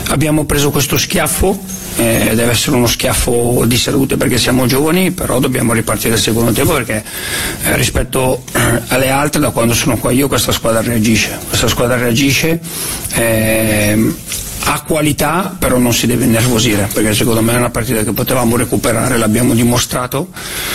abbiamo preso questo schiaffo, deve essere uno schiaffo di salute perché siamo giovani, però dobbiamo ripartire il secondo tempo perché rispetto alle altre, da quando sono qua io, questa squadra reagisce, ha qualità, però non si deve innervosire, perché secondo me è una partita che potevamo recuperare, l'abbiamo dimostrato,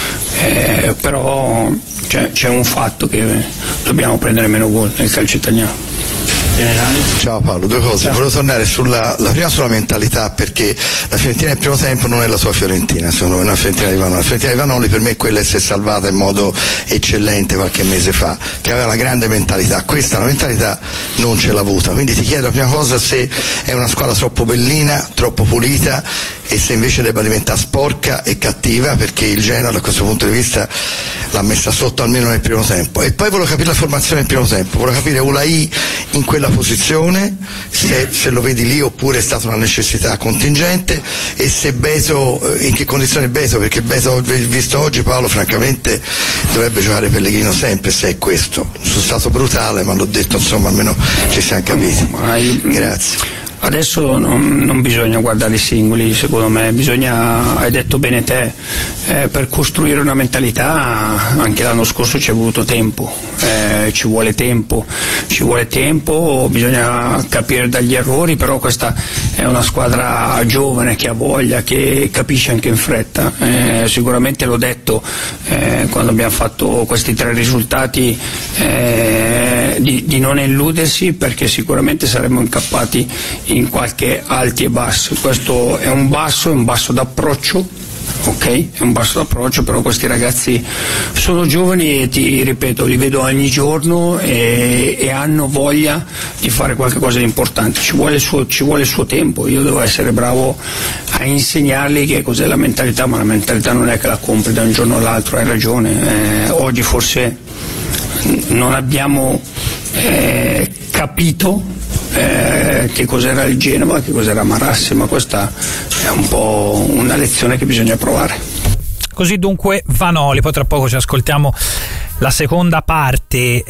però c'è un fatto che dobbiamo prendere meno gol nel calcio italiano. Ciao Paolo, due cose. Volevo tornare sulla mentalità, perché la Fiorentina nel primo tempo non è la sua Fiorentina, sono una Fiorentina di Vanoli. La Fiorentina di Vanoli per me quella si è salvata in modo eccellente qualche mese fa, che aveva una grande mentalità. Questa la mentalità non ce l'ha avuta, quindi ti chiedo la prima cosa se è una squadra troppo bellina, troppo pulita, e se invece debba diventare sporca e cattiva, perché il Genoa da questo punto di vista l'ha messa sotto almeno nel primo tempo. E poi volevo capire la formazione nel primo tempo, volevo capire Ulai in quella posizione, se lo vedi lì oppure è stata una necessità contingente, e se Beto, in che condizione Beto, perché Beto visto oggi, Paolo, francamente dovrebbe giocare Pellegrino sempre, se è questo. Sono stato brutale, ma l'ho detto, insomma, almeno ci siamo capiti. Grazie. Adesso non bisogna guardare i singoli, secondo me bisogna, hai detto bene te, per costruire una mentalità anche l'anno scorso ci è voluto tempo, ci vuole tempo, bisogna capire dagli errori, però questa è una squadra giovane che ha voglia, che capisce anche in fretta, sicuramente l'ho detto quando abbiamo fatto questi 3 risultati, di non illudersi, perché sicuramente saremmo incappati in qualche alti e bassi. Questo è un basso d'approccio, ok? È un basso d'approccio, però questi ragazzi sono giovani e ti ripeto, li vedo ogni giorno e hanno voglia di fare qualcosa di importante. Ci vuole il suo tempo, io devo essere bravo a insegnargli che cos'è la mentalità, ma la mentalità non è che la compri da un giorno all'altro, hai ragione, oggi forse non abbiamo capito che cos'era il Genova, che cos'era Marassi, ma questa è un po' una lezione che bisogna provare. Così dunque Vanoli, poi tra poco ci ascoltiamo la seconda parte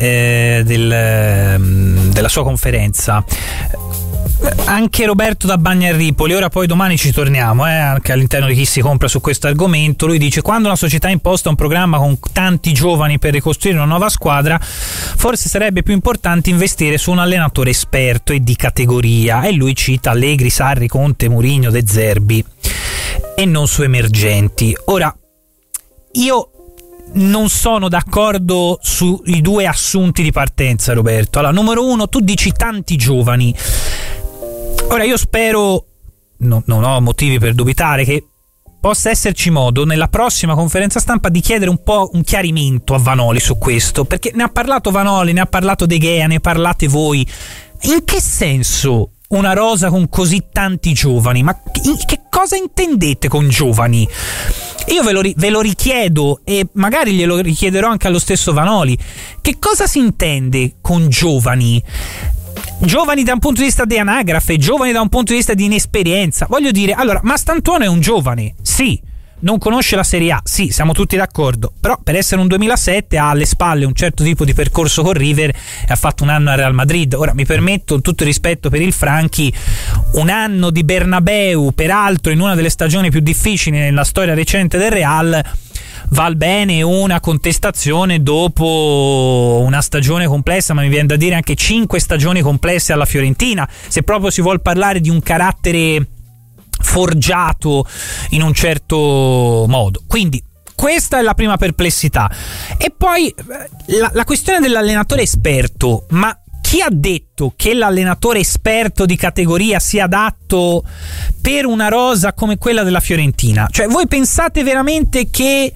della sua conferenza. Anche Roberto da Bagnarripoli, ora poi domani ci torniamo anche all'interno di Chi si compra su questo argomento. Lui dice: quando una società imposta un programma con tanti giovani per ricostruire una nuova squadra, forse sarebbe più importante investire su un allenatore esperto e di categoria, e lui cita Allegri, Sarri, Conte, Mourinho, De Zerbi, e non su emergenti. Ora, io non sono d'accordo sui 2 assunti di partenza, Roberto. Allora, numero 1, tu dici tanti giovani. Ora, io spero, non ho motivi per dubitare, che possa esserci modo nella prossima conferenza stampa di chiedere un po' un chiarimento a Vanoli su questo, perché ne ha parlato Vanoli, ne ha parlato De Gea, ne parlate voi. In che senso una rosa con così tanti giovani? Ma che cosa intendete con giovani? Io ve lo richiedo, e magari glielo richiederò anche allo stesso Vanoli. Che cosa si intende con giovani? Giovani da un punto di vista di anagrafe, giovani da un punto di vista di inesperienza. Voglio dire, allora, Mastantuono è un giovane, sì. Non conosce la Serie A, sì, siamo tutti d'accordo, però per essere un 2007 ha alle spalle un certo tipo di percorso con River e ha fatto un anno al Real Madrid. Ora, mi permetto, tutto il rispetto per il Franchi, un anno di Bernabeu, peraltro in una delle stagioni più difficili nella storia recente del Real, val bene una contestazione dopo una stagione complessa, ma mi viene da dire anche 5 stagioni complesse alla Fiorentina, se proprio si vuol parlare di un carattere forgiato in un certo modo. Quindi questa è la prima perplessità. E poi la questione dell'allenatore esperto. Ma chi ha detto che l'allenatore esperto di categoria sia adatto per una rosa come quella della Fiorentina? Cioè, voi pensate veramente che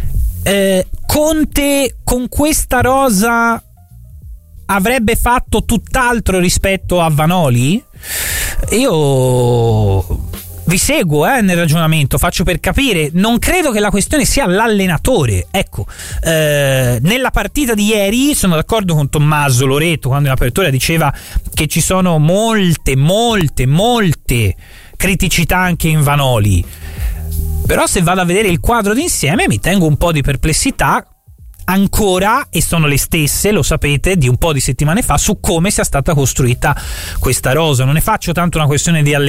Conte con questa rosa avrebbe fatto tutt'altro rispetto a Vanoli? Io vi seguo nel ragionamento, faccio per capire. Non credo che la questione sia l'allenatore. Ecco, nella partita di ieri sono d'accordo con Tommaso Loreto quando in apertura diceva che ci sono molte criticità anche in Vanoli. Però se vado a vedere il quadro d'insieme mi tengo un po' di perplessità ancora, e sono le stesse, lo sapete, di un po' di settimane fa, su come sia stata costruita questa rosa. Non ne faccio tanto una questione di